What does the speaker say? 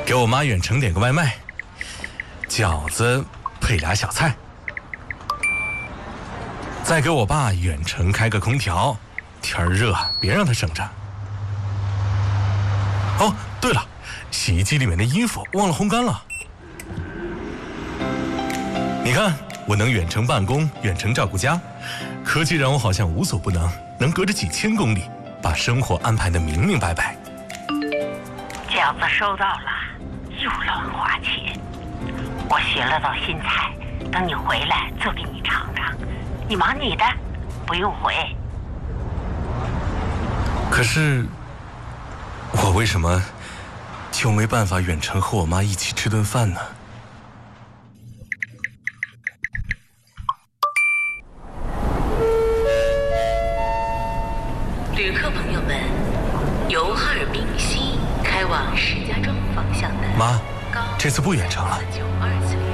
给我妈远程点个外卖，饺子配俩小菜。再给我爸远程开个空调，天儿热，别让他省着。哦，对了，洗衣机里面的衣服忘了烘干了。你看，我能远程办公，远程照顾家，科技让我好像无所不能，能隔着几千公里把生活安排得明明白白。 饺子收到了，又乱花钱。我学了道新菜，等你回来做给你尝尝。你忙你的，不用回。 可是，我为什么就没办法远程和我妈一起吃顿饭呢？ 旅客朋友们，由哈尔滨西开往石家庄方向的妈，这次不远程了。